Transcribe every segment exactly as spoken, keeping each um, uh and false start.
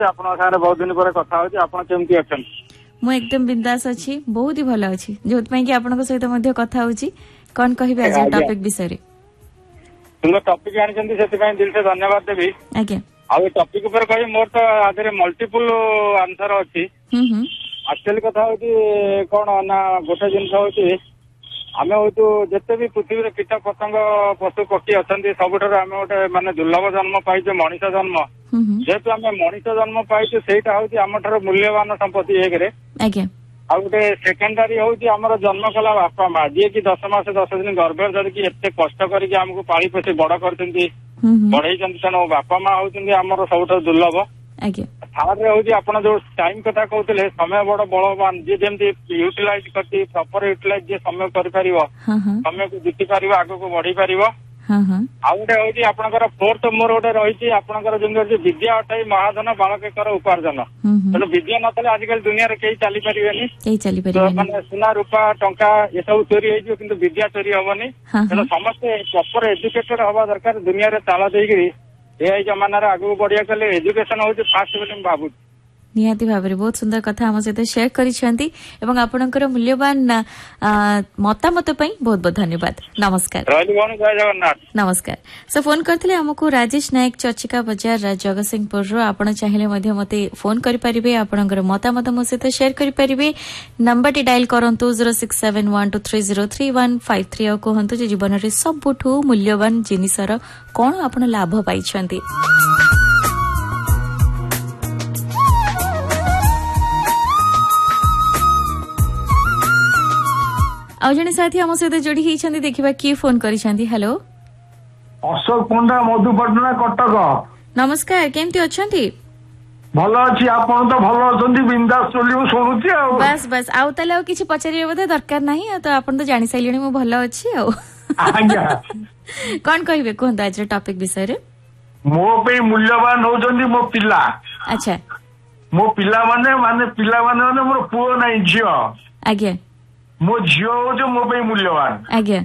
आपन सारे बहुत दिन पर कथा होची आपन केमती अछन मु एकदम बिंदास अछि बहुत ही भलो अछि जोत पई कि आपन सहित मध्ये कथा होची कोन कहिबे आज टॉपिक विषय रे तुम टॉपिक जानि चंदी सेति पई दिल से धन्यवाद देबी आज्ञा आ टॉपिक ऊपर कहि मोर तो आदरे मल्टीपल आंसर अछि हम हम एक्चुअली कथा होची कोन ना गोटे जिंस होची आमे होतु जते भी पृथ्वी रे कीट पतंग पशु पक्षी अछंती सबुठार आमे गोटे माने दुर्लभ जन्म पाइछे मनुष्य जन्म जेहेतु आमे मनुष्य जन्म पाइछे सेटा होची हमठार मूल्यवान संपत्ति एक रे आज्ञा आ गोटे सेकेंडरी होची हमर जन्म कला बापा माँ जे कि दस मास दस दिन गर्भ धरिकी एते कष्ट करिकी हमको पाली पोषी बड़ करछंती बढ़ेइछंती तेणु बापा माँ होचंती हमर सबुठार दुर्लभ आज्ञा थार्ड होची आपण जो टाइम कथा कहते समय बड़ बलवान जे जेमती यूटिलाइज करती प्रॉपर यूटिलाइज जे समय कर परिवो समय को जीति परिवो आगो को बढ़ी परिवो आ गोटे होची आपनकर फोर्थ मोर गोटे रहिची आपनकर जेंगे विद्या अटाई महाधन बालकेकर उपार्जन तेणु विद्या नतले आजिकल दुनिया रे केही चली परिबेनी केही चली परिबेनी माने सुना रूपा टंका ए सब चोरी हेइजो किंतु विद्या चोरी होबनी तेणु समस्त प्रॉपर एजुकेटेड हवा दरकार दुनिया रे ताला देइगिरी ए जमाना रे आगु बढ़िया कले एजुकेशन होची फास्ट बोली बाबू निहाती भाबरे बहुत सुंदर कथा हम सहित शेयर करिसेंती एवं आपनकर मूल्यवान मतामत पई बहुत बहुत धन्यवाद नमस्कार राजू भवन जय जगन्नाथ नमस्कार सो फोन करथिले हमकु राजेश नायक चर्चिका बाजार जगतसिंहपुर रो आपण चाहिले मध्ये मते फोन करि परिबे आपनकर मतामत मो सहित शेयर करि परिबे नंबर टी डायल करंतु zero six seven one two three zero three one five three और कहंतु जे जीवन रे सबुठु मूल्यवान जिनिसर कोन आपण लाभ पाइछंती आउ जने साथी हम सहित जोड़ी हिछंती देखिबा की फोन करिसंती हेलो अशोक पंडा मधुपटना कटक नमस्कार केमती अछंती भलो अछि आपण तो भलो अछंती बिंदास चली मु सुनुची आ बस बस आउ तले आ किछि पचारिबे बोधे दरकार नाही तो आपण तो जानि साइलेनी मु भलो अछि आ आज्ञा कोन कहिबे कोन आज टॉपिक विषय रे मो पे मूल्यवान होजंती मो पिला अच्छा मो पिला माने माने पिला माने माने मोर पुओ नाही झियो आज्ञा मो झियो हो मो पे मूल्यवान आज्ञा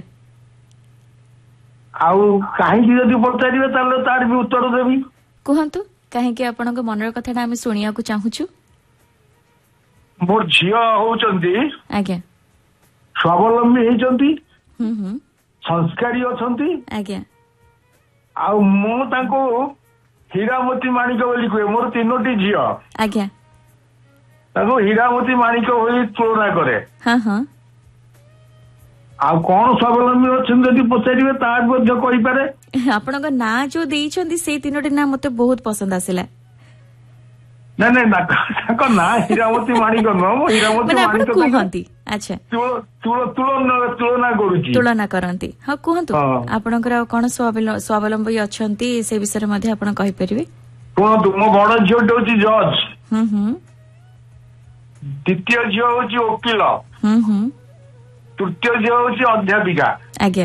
आउ काहे कि जदी पचारिबे ताले तार भी उत्तर देबी कहंतु काहे कि आपनक मनर कथाटा हम सुनिया को चाहूछु मोर झियो होचंती आज्ञा स्वावलंबी हेचंती हम हम संस्कारी अछंती आज्ञा आउ मो ताको हीरामती माणिक बोली कहे मोर तीनोटी झियो आज्ञा ताको हीरामती माणिक होई तुलना करे हां हां आउ कोन स्वावलंबी अछन जदी पचारिबे तार मध्ये कहि पारे आपनक ना जो देइछंती से तीनोटी ना मते बहुत पसंद आसिला ना ना ना ताको ना हीरामती माणिक न मो हीरामती माणिक कहंती अच्छा तुल तुल तुलना तुलना करूची तुलना करंती हां कहंतु आपनकर कोन स्वावलंबी अछंती से विषय मध्ये आपन कहि परिबे कहंतु मो बड़ झियो होची जज हम हम द्वितीय झियो होची वकील हम हम तृतीय झियो होची अध्यापिका आज्ञा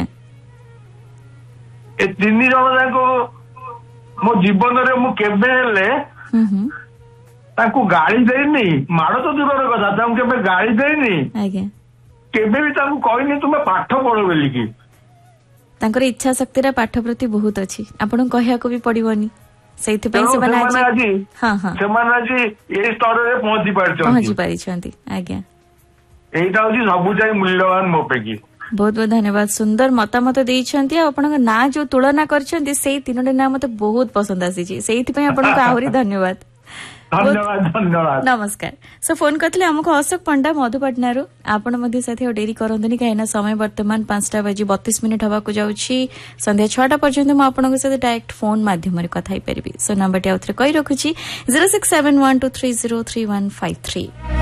ए तीन जण जाको मो जीवन रे मु केबे हेले हम हम ताको गाड़ी देनी माड़ तो दूर कथा ताको केबे गाड़ी देनी आज्ञा केबे भी ताको कहनी तुमे पाठ पढो बोली की तांकर इच्छा शक्ति रा पाठ प्रति बहुत अछि आपन कहया को भी पड़िबनी सेति पई से बना आज हां हां से माने आज ए स्तर रे पहुंची पारछंती पहुंची पारिछंती आज्ञा एटा होची सबु जाय मूल्यवान मो पे की बहुत बहुत धन्यवाद सुंदर मतामत देइछंती आपन ना जो तुलना करछंती से तीनोटे ना मते बहुत पसंद आसी छी सेति पई आपन को आहुरी धन्यवाद धन्यवाद धन्यवाद नमस्कार सो फोन करथिले हमको अशोक पंडा मधुपटना रो आपण मध्ये साथी डेरी करंतनी काहेना समय वर्तमान पाँच बजे बत्तीस मिनिट हवा को जाउछि संध्या छह पर्यंत म आपण के साथ डायरेक्ट फोन माध्यम रे कथाई परबी सो नंबर टे आउथरे कहि रखुछि zero six seven one two three zero three one five three